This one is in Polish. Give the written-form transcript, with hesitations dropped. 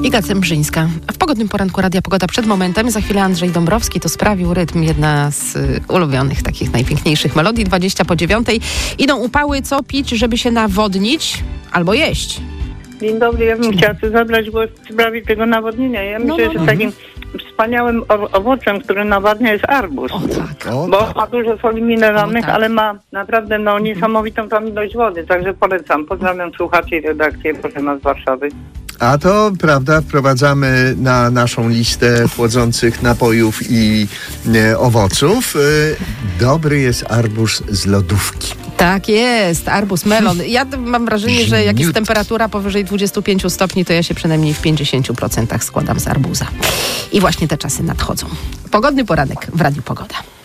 Iga Cembrzyńska. W pogodnym poranku Radia Pogoda przed momentem. Za chwilę Andrzej Dąbrowski. To sprawił rytm, jedna z ulubionych, takich najpiękniejszych melodii. 8:20. Idą upały, co pić, żeby się nawodnić albo jeść. Dzień dobry, ja bym chciała tu zabrać głos w sprawie tego nawodnienia. Ja myślę, że takim wspaniałym owocem, który nawadnia, jest arbuz. O tak. Bo ma dużo soli mineralnych, tak. ale ma naprawdę niesamowitą tam ilość wody. Także polecam. Pozdrawiam słuchaczy i redakcję, proszę nas z Warszawy. A to, prawda, wprowadzamy na naszą listę chłodzących napojów i owoców. Dobry jest arbuz z lodówki. Tak jest, arbuz, melon. Ja mam wrażenie, że jak jest temperatura powyżej 25 stopni, to ja się przynajmniej w 50% składam z arbuza. I właśnie te czasy nadchodzą. Pogodny poranek w Radiu Pogoda.